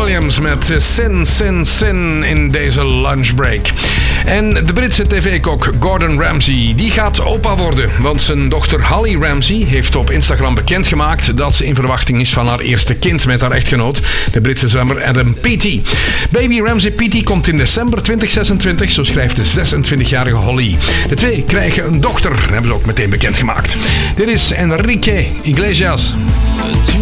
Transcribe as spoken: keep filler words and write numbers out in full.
Williams met Sin, Sin, Sin in deze lunchbreak. En de Britse tv-kok Gordon Ramsay, die gaat opa worden. Want zijn dochter Holly Ramsay heeft op Instagram bekendgemaakt dat ze in verwachting is van haar eerste kind met haar echtgenoot, de Britse zwemmer Adam Peaty. Baby Ramsay Peaty komt in december twintig zesentwintig, zo schrijft de zesentwintigjarige Holly. De twee krijgen een dochter, hebben ze ook meteen bekendgemaakt. Dit is Enrique Iglesias.